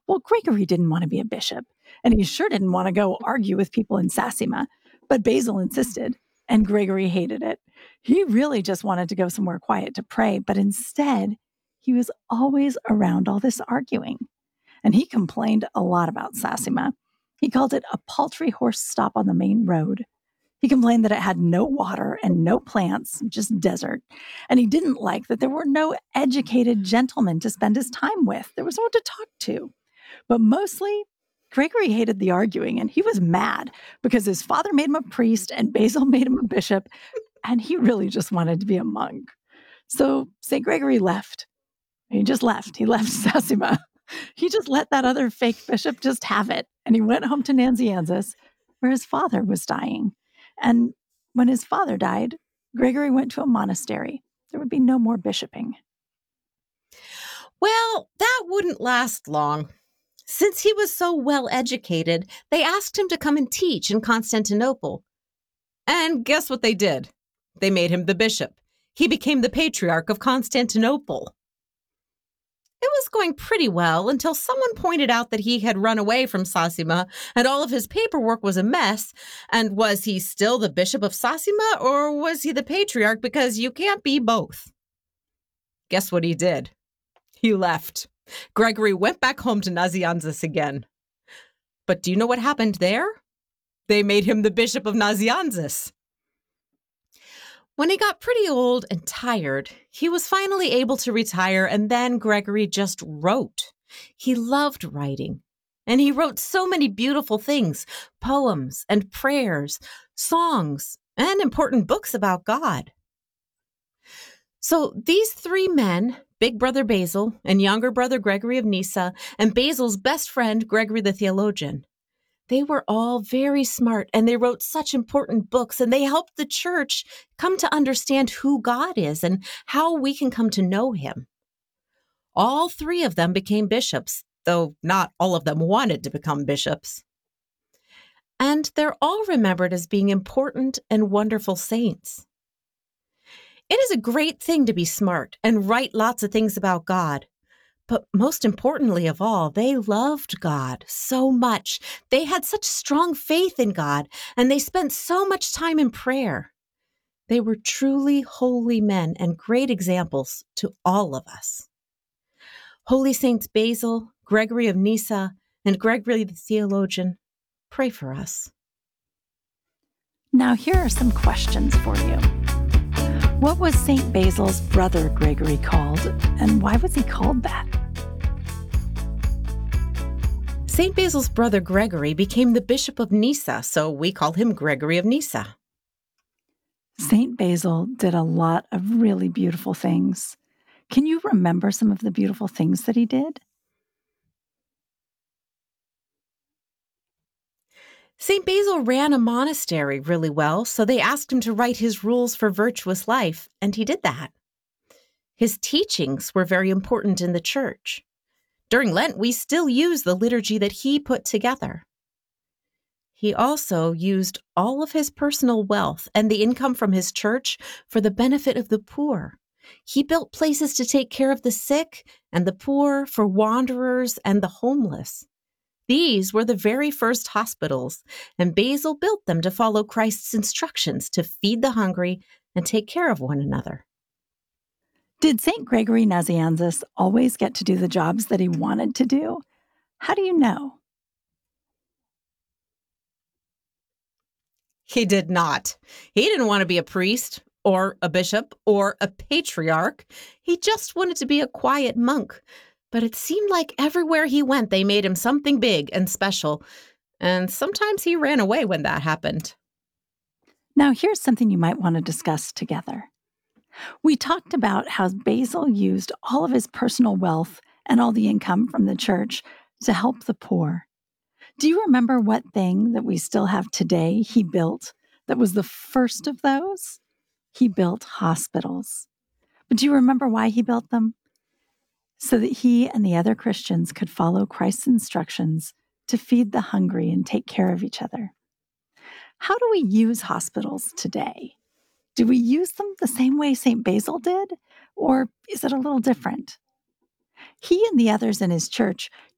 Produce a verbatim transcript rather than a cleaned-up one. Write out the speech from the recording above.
Well, Gregory didn't want to be a bishop, and he sure didn't want to go argue with people in Sassima, but Basil insisted, and Gregory hated it. He really just wanted to go somewhere quiet to pray, but instead, he was always around all this arguing. And he complained a lot about Sassima. He called it a paltry horse stop on the main road. He complained that it had no water and no plants, just desert. And he didn't like that there were no educated gentlemen to spend his time with. There was no one to talk to. But mostly, Gregory hated the arguing, and he was mad because his father made him a priest and Basil made him a bishop, and he really just wanted to be a monk. So Saint Gregory left. He just left. He left Sassima. He just let that other fake bishop just have it, and he went home to Nazianzus, where his father was dying. And when his father died, Gregory went to a monastery. There would be no more bishoping. Well, that wouldn't last long. Since he was so well educated, they asked him to come and teach in Constantinople. And guess what they did? They made him the bishop. He became the Patriarch of Constantinople. It was going pretty well until someone pointed out that he had run away from Sassima and all of his paperwork was a mess. And was he still the Bishop of Sassima, or was he the Patriarch? Because you can't be both. Guess what he did? He left. Gregory went back home to Nazianzus again. But do you know what happened there? They made him the Bishop of Nazianzus. When he got pretty old and tired, he was finally able to retire, and then Gregory just wrote. He loved writing, and he wrote so many beautiful things, poems and prayers, songs, and important books about God. So these three men, big brother Basil and younger brother Gregory of Nyssa, and Basil's best friend, Gregory the theologian, they were all very smart, and they wrote such important books, and they helped the church come to understand who God is and how we can come to know him. All three of them became bishops, though not all of them wanted to become bishops. And they're all remembered as being important and wonderful saints. It is a great thing to be smart and write lots of things about God. But most importantly of all, they loved God so much. They had such strong faith in God, and they spent so much time in prayer. They were truly holy men and great examples to all of us. Holy Saints Basil, Gregory of Nyssa, and Gregory the theologian, pray for us. Now here are some questions for you. What was Saint Basil's brother Gregory called, and why was he called that? Saint Basil's brother Gregory became the Bishop of Nyssa, so we call him Gregory of Nyssa. Saint Basil did a lot of really beautiful things. Can you remember some of the beautiful things that he did? Saint Basil ran a monastery really well, so they asked him to write his rules for virtuous life, and he did that. His teachings were very important in the church. During Lent, we still use the liturgy that he put together. He also used all of his personal wealth and the income from his church for the benefit of the poor. He built places to take care of the sick and the poor, for wanderers and the homeless. These were the very first hospitals, and Basil built them to follow Christ's instructions to feed the hungry and take care of one another. Did Saint Gregory Nazianzus always get to do the jobs that he wanted to do? How do you know? He did not. He didn't want to be a priest or a bishop or a patriarch. He just wanted to be a quiet monk. But it seemed like everywhere he went, they made him something big and special. And sometimes he ran away when that happened. Now, here's something you might want to discuss together. We talked about how Basil used all of his personal wealth and all the income from the church to help the poor. Do you remember what thing that we still have today he built that was the first of those? He built hospitals. But do you remember why he built them? So that he and the other Christians could follow Christ's instructions to feed the hungry and take care of each other. How do we use hospitals today? Do we use them the same way Saint Basil did, or is it a little different? He and the others in his church